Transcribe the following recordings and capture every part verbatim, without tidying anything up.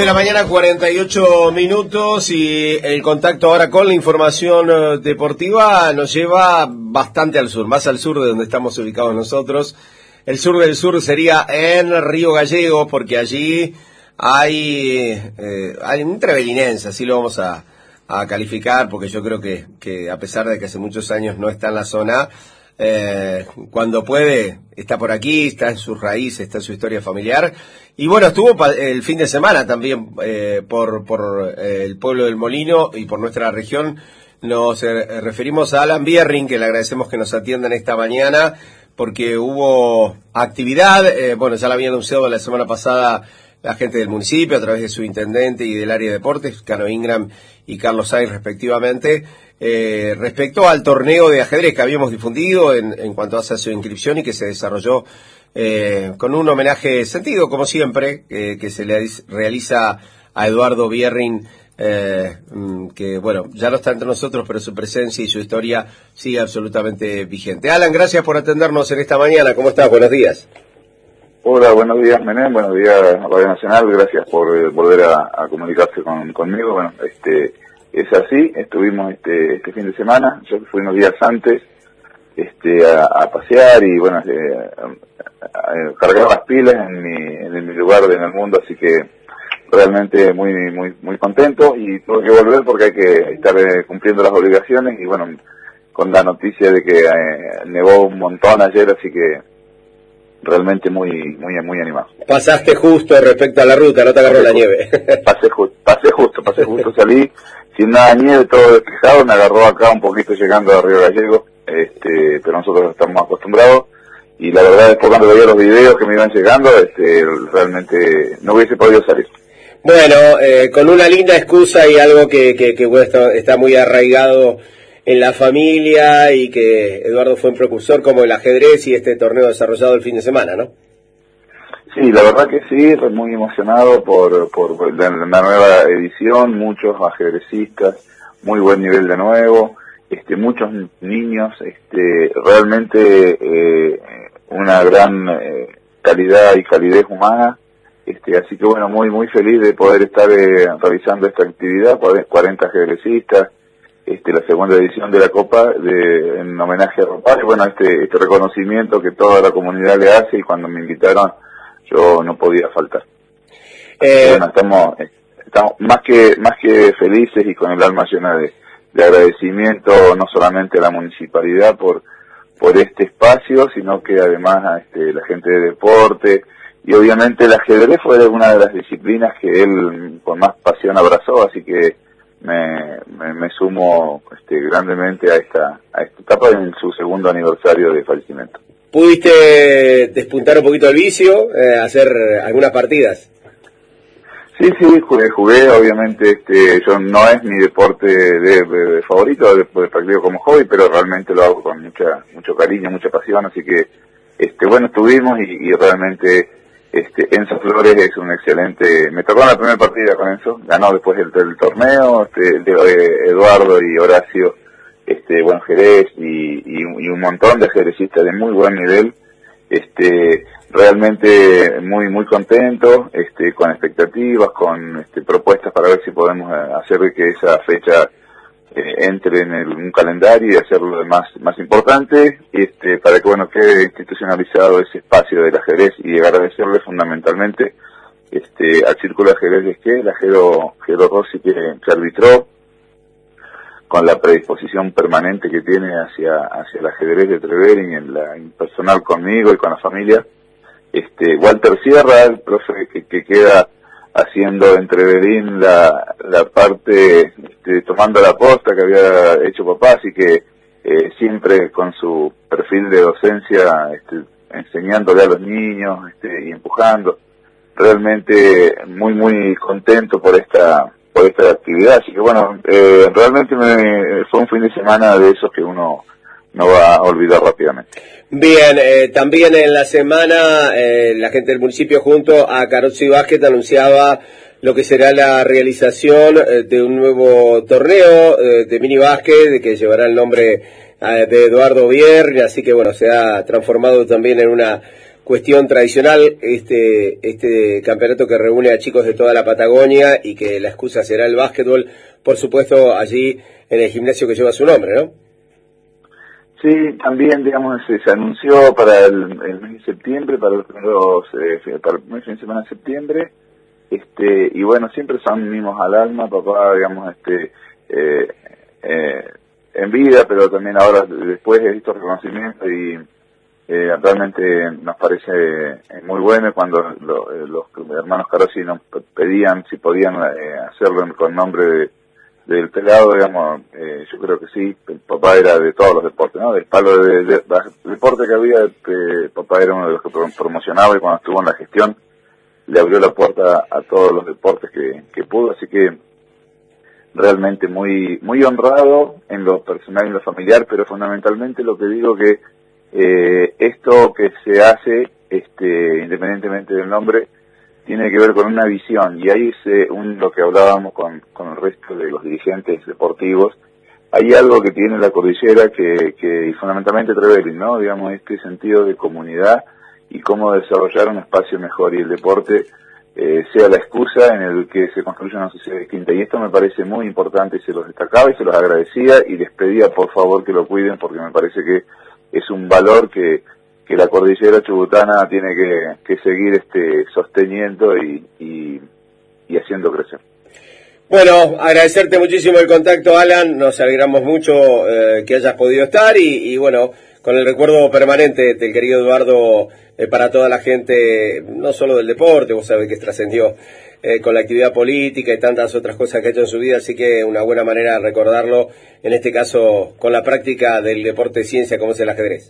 de la mañana, cuarenta y ocho minutos, y el contacto ahora con la información uh, deportiva nos lleva bastante al sur, más al sur de donde estamos ubicados nosotros. El sur del sur sería en Río Gallegos, porque allí hay, eh, hay un trevelinense, así lo vamos a, a calificar, porque yo creo que, que a pesar de que hace muchos años no está en la zona, Eh, cuando puede, está por aquí, está en sus raíces, está en su historia familiar. Y bueno, estuvo el fin de semana también eh, por, por eh, el pueblo del Molino y por nuestra región. Nos eh, referimos a Alan Bierring, que le agradecemos que nos atiendan esta mañana, porque hubo actividad. Eh, bueno, ya la había anunciado la semana pasada la gente del municipio a través de su intendente y del área de deportes, Cano Ingram y Carlos Sainz respectivamente, eh, respecto al torneo de ajedrez que habíamos difundido en, en cuanto a su inscripción y que se desarrolló eh, con un homenaje sentido, como siempre, eh, que se le realiza a Eduardo Bierring, eh, que bueno, ya no está entre nosotros, pero su presencia y su historia sigue absolutamente vigente. Alan, gracias por atendernos en esta mañana. ¿Cómo estás? Buenos días. Hola, buenos días, Menem, buenos días, Radio Nacional, gracias por eh, volver a, a comunicarse con, conmigo. Bueno, este, es así, estuvimos este, este fin de semana, yo fui unos días antes, este, a, a pasear y bueno, eh, a, a cargar las pilas en mi, en mi lugar en el mundo, así que realmente muy, muy, muy contento, y tengo que volver porque hay que estar eh, cumpliendo las obligaciones, y bueno, con la noticia de que eh, nevó un montón ayer, así que realmente muy muy muy animado. Pasaste justo respecto a la ruta, no te agarró pasé la justo, nieve. Pasé justo, pasé justo, pasé justo, salí sin nada de nieve, todo despejado, me agarró acá un poquito llegando a Río Gallegos, este, pero nosotros estamos acostumbrados, y la verdad después cuando veía los videos que me iban llegando, este, realmente no hubiese podido salir. Bueno, eh, con una linda excusa y algo que, que, que bueno, está, está muy arraigado en la familia, y que Eduardo fue un precursor como el ajedrez y este torneo desarrollado el fin de semana, ¿no? Sí, la verdad que sí, estoy muy emocionado por, por la, la nueva edición, muchos ajedrecistas, muy buen nivel de nuevo, este, muchos niños, este, realmente eh, una gran eh, calidad y calidez humana, este, así que bueno, muy muy feliz de poder estar eh, realizando esta actividad, cuarenta ajedrecistas, este, la segunda edición de la Copa de, en homenaje a Ropar, y bueno, este, este reconocimiento que toda la comunidad le hace, y cuando me invitaron yo no podía faltar. Eh, bueno, estamos, estamos más que más que felices y con el alma llena de, de agradecimiento, no solamente a la municipalidad por por este espacio, sino que además a este, la gente de deporte, y obviamente el ajedrez fue una de las disciplinas que él con más pasión abrazó, así que me, me, me sumo este, grandemente a esta a esta etapa en su segundo aniversario de fallecimiento. ¿Pudiste despuntar un poquito el vicio, eh, hacer algunas partidas? Sí, sí, jugué, jugué, obviamente este, yo no es mi deporte de, de, de favorito, de, de practico como hobby, pero realmente lo hago con mucha mucho cariño, mucha pasión, así que este bueno, estuvimos, y, y realmente este Enzo Flores es un excelente, me tocó en la primera partida con Enzo, ganó después del, del torneo, este, de, de Eduardo y Horacio, este buen Jerez, y, y, y un montón de ajedrecistas de muy buen nivel, este realmente muy muy contento, este con expectativas, con este propuestas para ver si podemos hacer que esa fecha eh, entre en el, un calendario y hacerlo más más importante, este para que bueno quede institucionalizado ese espacio del ajedrez, y agradecerle fundamentalmente este al Círculo de Ajedrez de Esquel, a Jero, Jero Rossi, que, que arbitró, con la predisposición permanente que tiene hacia hacia el ajedrez de Treverin, en la en personal conmigo y con la familia, este Walter Sierra, el profe que, que queda haciendo en Treverin la la parte, este, tomando la posta que había hecho papá, así que eh, siempre con su perfil de docencia, este, enseñándole a los niños, este, y empujando, realmente muy muy contento por esta por esta actividad, así que bueno, eh, realmente me, fue un fin de semana de esos que uno no va a olvidar rápidamente. Bien, eh, también en la semana eh, la gente del municipio junto a Carozzi Vázquez anunciaba lo que será la realización eh, de un nuevo torneo eh, de mini básquet que llevará el nombre eh, de Eduardo Bierring, así que bueno, se ha transformado también en una cuestión tradicional, este este campeonato que reúne a chicos de toda la Patagonia y que la excusa será el básquetbol, por supuesto, allí en el gimnasio que lleva su nombre, ¿no? Sí, también, digamos, se, se anunció para el, el mes de septiembre, para los primeros, eh, para el mes de semana de septiembre, este, y bueno, siempre son mimos al alma, papá, digamos, este, eh, eh, en vida, pero también ahora, después de estos reconocimientos, y eh, realmente nos parece eh, muy bueno cuando lo, eh, los hermanos Carosi nos pedían si podían eh, hacerlo con nombre de del pelado, digamos, eh, yo creo que sí, el papá era de todos los deportes, ¿no? Del palo de, de, de deporte que había, eh, papá era uno de los que promocionaba y cuando estuvo en la gestión le abrió la puerta a todos los deportes que, que pudo, así que realmente muy muy honrado en lo personal y en lo familiar, pero fundamentalmente lo que digo que eh, esto que se hace, este, independientemente del nombre, tiene que ver con una visión, y ahí es eh, un, lo que hablábamos con, con el resto de los dirigentes deportivos. Hay algo que tiene la cordillera que, que y fundamentalmente Trevelin, ¿no? Digamos, este sentido de comunidad y cómo desarrollar un espacio mejor, y el deporte eh, sea la excusa en el que se construya una sociedad distinta. Y esto me parece muy importante, y se los destacaba y se los agradecía y les pedía por favor que lo cuiden, porque me parece que es un valor que que la cordillera chubutana tiene que, que seguir este sosteniendo y, y, y haciendo crecer. Bueno, agradecerte muchísimo el contacto, Alan, nos alegramos mucho eh, que hayas podido estar y, y bueno, con el recuerdo permanente del querido Eduardo eh, para toda la gente, no solo del deporte, vos sabés que trascendió eh, con la actividad política y tantas otras cosas que ha hecho en su vida, así que una buena manera de recordarlo, en este caso con la práctica del deporte de ciencia como es el ajedrez.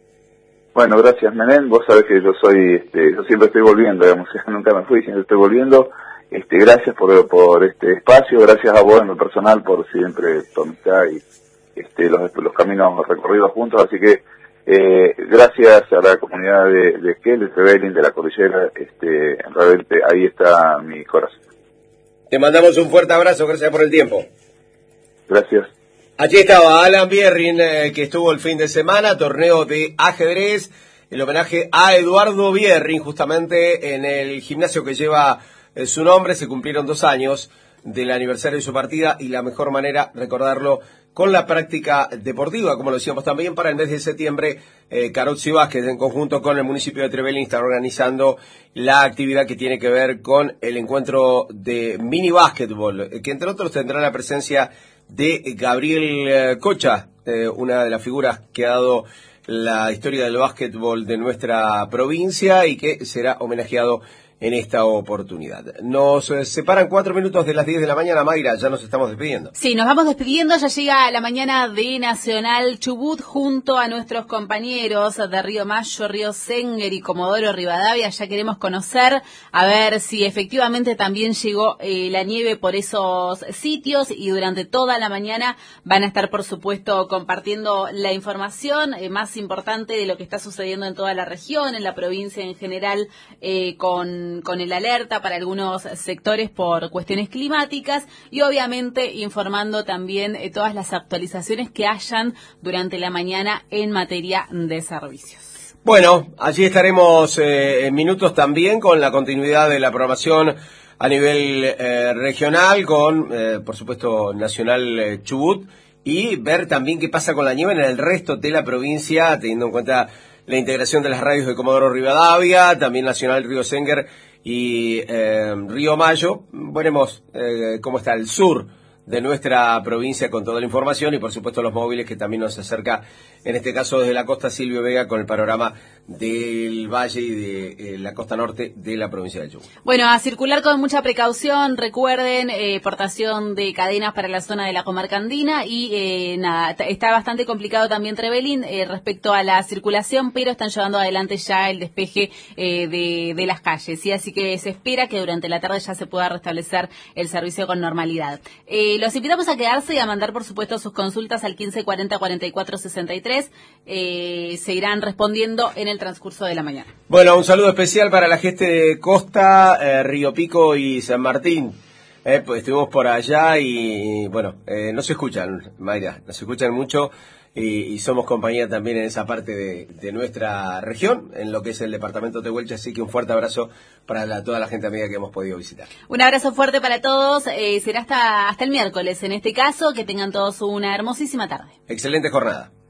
Bueno, gracias, Menem. Vos sabés que yo soy, este, yo siempre estoy volviendo, digamos, nunca me fui, siempre estoy volviendo. Este, gracias por, por este espacio, gracias a vos en lo personal por siempre tu amistad y este, los, los caminos recorridos juntos. Así que eh, gracias a la comunidad de, de Esquel, de Trevelin, de la cordillera, este, realmente ahí está mi corazón. Te mandamos un fuerte abrazo, gracias por el tiempo. Gracias. Allí estaba Alan Bierrin, eh, que estuvo el fin de semana, torneo de ajedrez, el homenaje a Eduardo Bierrin, justamente en el gimnasio que lleva eh, su nombre. Se cumplieron dos años del aniversario de su partida y la mejor manera recordarlo con la práctica deportiva, como lo decíamos también para el mes de septiembre. eh, Carozzi Vázquez, en conjunto con el municipio de Trevelin, está organizando la actividad que tiene que ver con el encuentro de mini básquetbol, que entre otros tendrá la presencia de Gabriel Cocha, eh, una de las figuras que ha dado la historia del básquetbol de nuestra provincia y que será homenajeado en esta oportunidad. Nos eh, separan cuatro minutos de las diez de la mañana, Mayra, ya nos estamos despidiendo. Sí, nos vamos despidiendo, ya llega la mañana de Nacional Chubut junto a nuestros compañeros de Río Mayo, Río Senguer y Comodoro Rivadavia. Ya queremos conocer, a ver si efectivamente también llegó eh, la nieve por esos sitios, y durante toda la mañana van a estar, por supuesto, compartiendo la información eh, más importante de lo que está sucediendo en toda la región, en la provincia en general, eh, con con el alerta para algunos sectores por cuestiones climáticas, y obviamente informando también eh, todas las actualizaciones que hayan durante la mañana en materia de servicios. Bueno, allí estaremos eh, en minutos también con la continuidad de la programación a nivel eh, regional, con, eh, por supuesto, Nacional eh, Chubut, y ver también qué pasa con la nieve en el resto de la provincia, teniendo en cuenta la integración de las radios de Comodoro Rivadavia, también Nacional Río Senguer y eh, Río Mayo. Veremos eh, cómo está el sur de nuestra provincia con toda la información, y por supuesto los móviles, que también nos acerca, en este caso desde la costa, Silvio Vega, con el panorama del valle y de eh, la costa norte de la provincia de Chubut. Bueno, a circular con mucha precaución, recuerden, eh, portación de cadenas para la zona de la comarca andina, y eh, nada, está bastante complicado también Trevelin eh, respecto a la circulación, pero están llevando adelante ya el despeje eh, de, de las calles, ¿sí? Así que se espera que durante la tarde ya se pueda restablecer el servicio con normalidad. Eh, los invitamos a quedarse y a mandar, por supuesto, sus consultas al quince cuarenta cuarenta y cuatro sesenta y tres. Eh, se irán respondiendo en el transcurso de la mañana. Bueno, un saludo especial para la gente de Costa, eh, Río Pico y San Martín. Eh, pues estuvimos por allá y, bueno, eh, no se escuchan, Mayra, no se escuchan mucho y, y somos compañía también en esa parte de, de nuestra región, en lo que es el departamento de Tehuelche, así que un fuerte abrazo para la, toda la gente amiga que hemos podido visitar. Un abrazo fuerte para todos, eh, será hasta, hasta el miércoles en este caso, que tengan todos una hermosísima tarde. Excelente jornada.